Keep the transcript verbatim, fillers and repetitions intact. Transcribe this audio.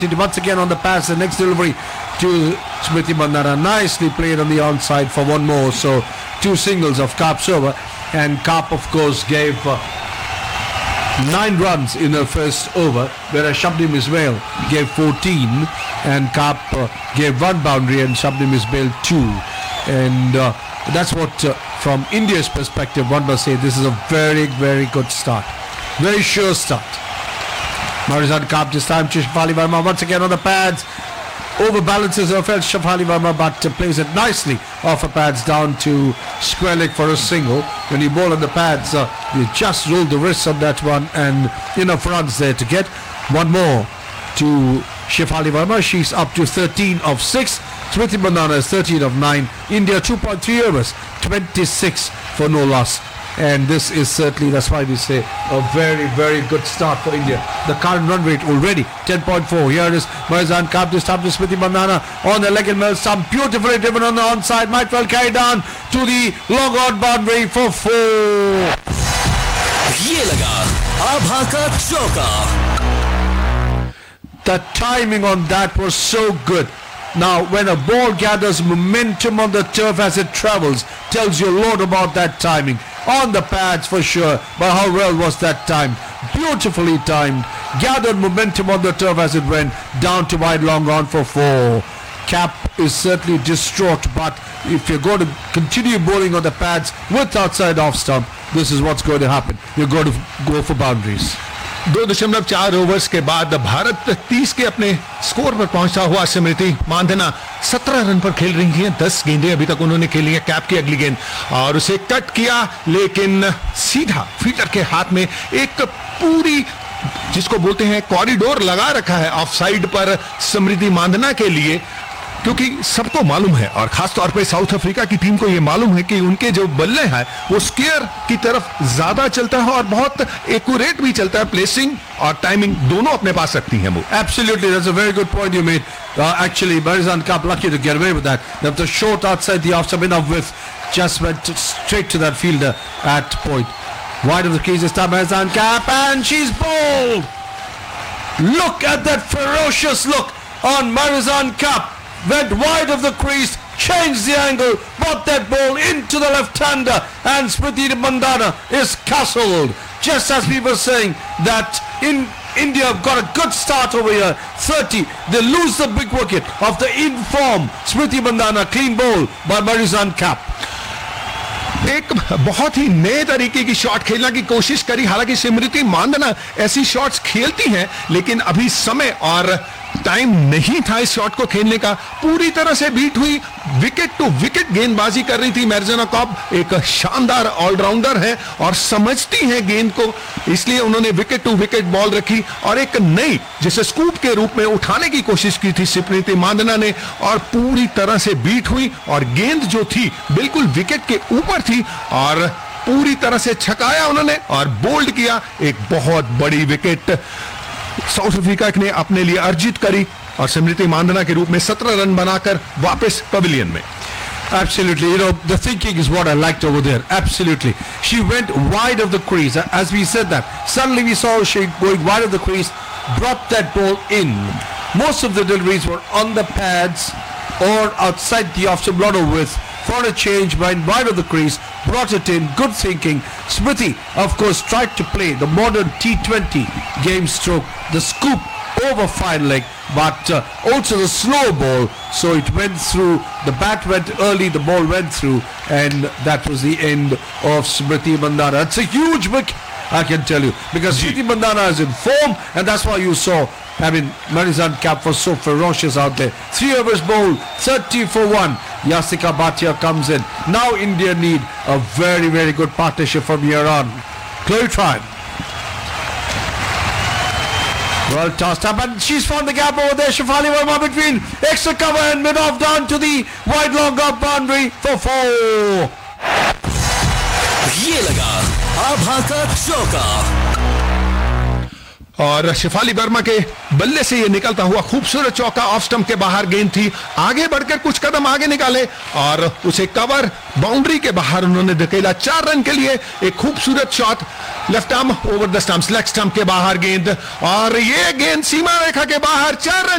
Once again on the pass, the next delivery to Smriti Mandhana. Nicely played on the onside for one more. So two singles of Karp's over. And Karp, of course, gave uh, nine runs in her first over, whereas Shabnim Ismail gave fourteen. And Karp uh, gave one boundary and Shabnim Ismail two. And uh, that's what, uh, from India's perspective, one must say this is a very, very good start. Very sure start. Marizan Karp this time to Shafali Verma once again on the pads. Overbalances her felt Shafali Verma, but uh, plays it nicely off her pads down to square leg for a single. When you bowl on the pads, uh, you just roll the wrists on that one, and enough runs there to get one more to Shafali Verma. She's up to thirteen of six. Smriti Mandhana is thirteen of nine. India two point three overs, twenty-six for no loss. And this is certainly, that's why we say, a very, very good start for India. The current run rate already, ten point four. Here is Marizan Karp, this time to Smriti Mandhana on the leg and mill. Some beautifully driven on the onside. Might well carry down to the long on boundary for four. ये लगा आभा का चौका. The timing on that was so good. Now, when a ball gathers momentum on the turf as it travels, tells you a lot about that timing. On the pads for sure, but how well was that timed? Beautifully timed. Gathered momentum on the turf as it went down to wide long on for four. Cap is certainly distraught, but if you're going to continue bowling on the pads with outside off stump, this is what's going to happen. You're going to go for boundaries. दो दशमलव चार overs के बाद भारत तीस के अपने score पर पहुंचा हुआ. स्मृति मांधना सत्रह रन पर खेल रही हैं. दस गेंदें अभी तक उन्होंने खेली है. कैप की अगली गेंद और उसे कट किया, लेकिन सीधा फील्डर के हाथ में एक पूरी, जिसको बोलते हैं कॉरिडोर लगा रखा है ऑफ साइड पर स्मृति मांधना के लिए, क्योंकि सबको मालूम है और खासतौर पे साउथ अफ्रीका की टीम को यह मालूम है कि उनके जो बल्ले हैं वो स्क्वायर की तरफ ज्यादा चलता है और बहुत एक्यूरेट भी चलता है. प्लेसिंग और टाइमिंग दोनों अपने पास रखती हैं वो. Absolutely, that's a very good point you made. Uh, actually, Marizan Karp lucky to get away with that. That the short outside the off stump enough width just went straight to that fielder at point. Wide of the crease this time, Marizan Karp, and she's bowled. Look at that ferocious look on Marizan Karp. Went wide of the crease, changed the angle, brought that ball into the left-hander, and Smriti Mandhana is castled. Just as we were saying that in India have got a good start over here, thirty, they lose the big wicket of the in-form Smriti Mandhana, clean bowl by Marizan Karp. एक बहुत ही नए तरीके की shot खेलने की कोशिश करी. हालांकि स्मृति मांधना ऐसी शॉट्स खेलती हैं, लेकिन अभी समय और टाइम नहीं था इस शॉट को खेलने का. पूरी तरह से बीट हुई, विकेट टू विकेट गेंदबाजी कर रही थी. मार्जना कॉप एक शानदार ऑलराउंडर है और समझती है गेंद को, इसलिए उन्होंने विकेट टू विकेट बॉल रखी और एक नई, जिसे स्कूप के रूप में उठाने की कोशिश की थी स्मृति मांधना ने, और पूरी तरह से बीट हुई और गेंद जो थी बिल्कुल विकेट के ऊपर थी और पूरी तरह से छकाया उन्होंने और बोल्ड किया. एक बहुत बड़ी विकेट साउथ अफ्रीका ने अपने लिए अर्जित करी और स्मृति मांधना के रूप में सत्रह रन बनाकर वापस पवेलियन में. Absolutely, you know, the thinking is what I liked over there. Absolutely. She went wide of the crease. As we said that, suddenly we saw she going wide of the crease, brought that ball in. Most of the deliveries were on the pads or outside the off stump, lot of width. For a change, went wide of the crease, brought it in, good thinking. Smriti, of course, tried to play the modern T twenty game stroke, the scoop over fine leg, but uh, also the slow ball, so it went through, the bat went early, the ball went through, and that was the end of Smriti Mandhana. It's a huge wicket, I can tell you, because Smriti Mandhana is in form, and that's why you saw, I mean, Marizan Karp was so ferocious out there. Three overs bowled, thirty for one. Yasika Bhatia comes in. Now India need a very, very good partnership from here on. Chloe Tryon. Well tossed up, and she's found the gap over there. Shafali Verma between extra cover and mid-off down to the wide long off boundary for four. ये लगा आभा का चौका. और शिफाली वर्मा के बल्ले से ये निकलता हुआ खूबसूरत चौका ऑफ स्टंप के बाहर गेंद थी. आगे बढ़कर कुछ कदम आगे निकाले और उसे कवर बाउंड्री के बाहर उन्होंने धकेला. चार रन के लिए एक खूबसूरत shot left arm over the stumps, leg stump के बाहर गेंद, और ये गेंद सीमा रेखा के बाहर. चार रन